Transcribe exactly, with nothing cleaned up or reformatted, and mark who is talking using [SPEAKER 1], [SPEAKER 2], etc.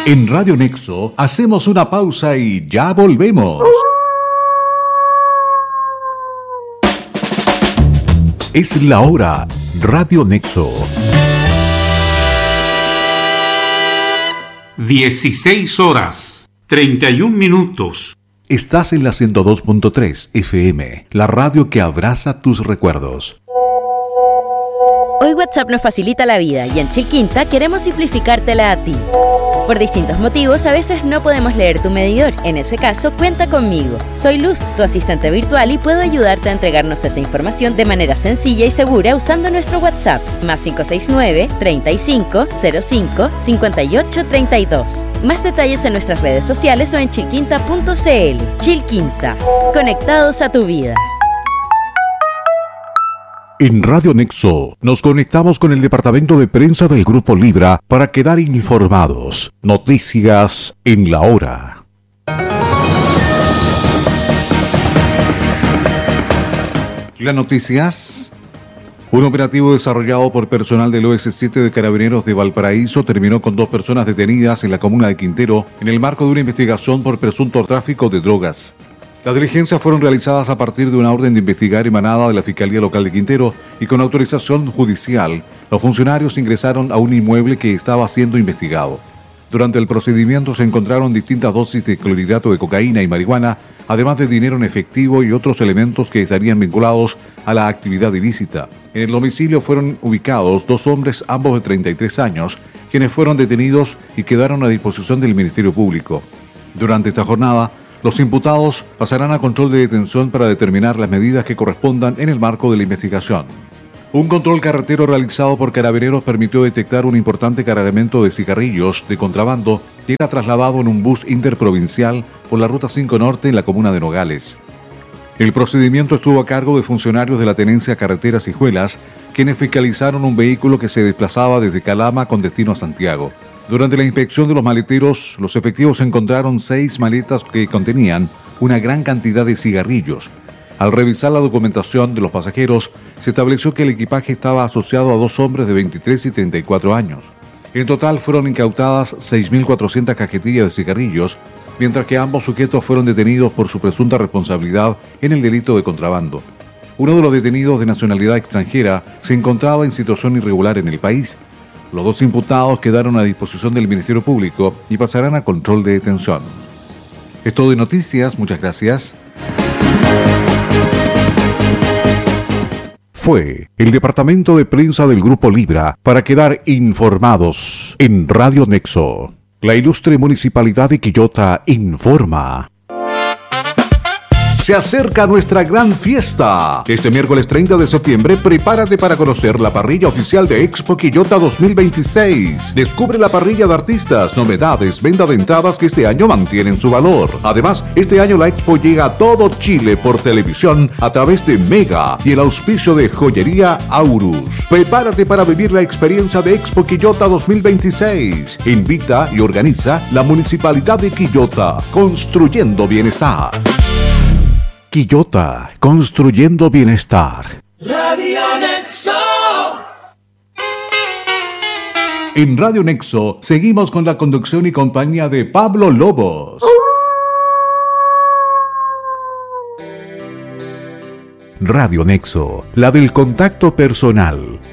[SPEAKER 1] En Radio Nexo hacemos una pausa y ya volvemos. Es la hora. Radio Nexo.
[SPEAKER 2] dieciséis horas, treinta y un minutos.
[SPEAKER 1] Estás en la ciento dos punto tres F M, la radio que abraza tus recuerdos.
[SPEAKER 3] Hoy WhatsApp nos facilita la vida y en Chilquinta queremos simplificártela a ti. Por distintos motivos, a veces no podemos leer tu medidor. En ese caso, cuenta conmigo. Soy Luz, tu asistente virtual, y puedo ayudarte a entregarnos esa información de manera sencilla y segura usando nuestro WhatsApp, más cinco seis nueve, treinta y cinco, cero cinco, cincuenta y ocho, treinta y dos. Más detalles en nuestras redes sociales o en chilquinta punto c l. Chilquinta, conectados a tu vida.
[SPEAKER 1] En Radio Nexo nos conectamos con el departamento de prensa del Grupo Libra para quedar informados. Noticias en la hora. Las noticias. Un operativo desarrollado por personal del O S siete de Carabineros de Valparaíso terminó con dos personas detenidas en la comuna de Quintero en el marco de una investigación por presunto tráfico de drogas. Las diligencias fueron realizadas a partir de una orden de investigar emanada de la Fiscalía Local de Quintero y con autorización judicial, los funcionarios ingresaron a un inmueble que estaba siendo investigado. Durante el procedimiento se encontraron distintas dosis de clorhidrato de cocaína y marihuana, además de dinero en efectivo y otros elementos que estarían vinculados a la actividad ilícita. En el domicilio fueron ubicados dos hombres, ambos de treinta y tres años, quienes fueron detenidos y quedaron a disposición del Ministerio Público. Durante esta jornada, los imputados pasarán a control de detención para determinar las medidas que correspondan en el marco de la investigación. Un control carretero realizado por Carabineros permitió detectar un importante cargamento de cigarrillos de contrabando que era trasladado en un bus interprovincial por la Ruta cinco Norte en la comuna de Nogales. El procedimiento estuvo a cargo de funcionarios de la Tenencia Carreteras y Juelas, quienes fiscalizaron un vehículo que se desplazaba desde Calama con destino a Santiago. Durante la inspección de los maleteros, los efectivos encontraron seis maletas que contenían una gran cantidad de cigarrillos. Al revisar la documentación de los pasajeros, se estableció que el equipaje estaba asociado a dos hombres de veintitrés y treinta y cuatro años. En total fueron incautadas seis mil cuatrocientas cajetillas de cigarrillos, mientras que ambos sujetos fueron detenidos por su presunta responsabilidad en el delito de contrabando. Uno de los detenidos, de nacionalidad extranjera, se encontraba en situación irregular en el país. Los dos imputados quedaron a disposición del Ministerio Público y pasarán a control de detención. Es todo de noticias, muchas gracias. Fue el departamento de prensa del Grupo Libra para quedar informados en Radio Nexo. La ilustre Municipalidad de Quillota informa. Se acerca nuestra gran fiesta. Este miércoles treinta de septiembre, prepárate para conocer la parrilla oficial de Expo Quillota dos mil veintiséis. Descubre la parrilla de artistas, novedades, venta de entradas que este año mantienen su valor. Además, este año la Expo llega a todo Chile por televisión a través de Mega y el auspicio de Joyería Aurus. Prepárate para vivir la experiencia de Expo Quillota dos mil veintiséis. Invita y organiza la Municipalidad de Quillota, construyendo bienestar. Quillota, construyendo bienestar.
[SPEAKER 4] Radio Nexo.
[SPEAKER 1] En Radio Nexo seguimos con la conducción y compañía de Pablo Lobos. Radio Nexo, la del contacto personal,